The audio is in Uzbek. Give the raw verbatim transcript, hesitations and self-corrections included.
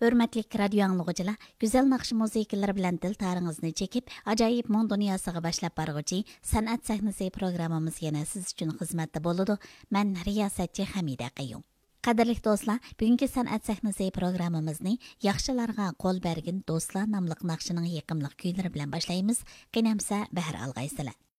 Hörmətli radio anlıqçılar, gözəl naxşı musiqiləri bilan dil tarınızını çəkib, ajoyib mon dunyosiga başlab barğıcı san'at sahnasi programmamiz yana siz uchun xizmatda bo'ladi. Men riyosatchi Hamida Qayyum. Qadrli do'stlar, bugungi san'at sahnasi programmamizni yaxshilarga qo'l bergin do'stlar nomli naqshining yiqimli kuylari bilan boshlaymiz. Qinamsa bahar alg'aysizlar.